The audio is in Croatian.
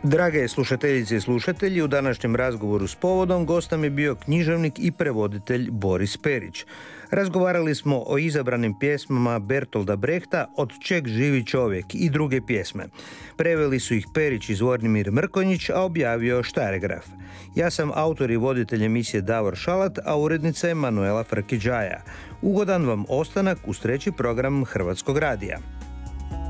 Drage slušateljice i slušatelji, u današnjem razgovoru s Povodom gost nam je bio književnik i prevoditelj Boris Perić. Razgovarali smo o izabranim pjesmama Bertolda Brehta Od čeg živi čovjek i druge pjesme. Preveli su ih Perić i Zvornimir Mrkonjić, a objavio Štaregraf. Ja sam autor i voditelj emisije Davor Šalat, a urednica je Manuela Frkidžaja. Ugodan vam ostanak uz treći program Hrvatskog radija.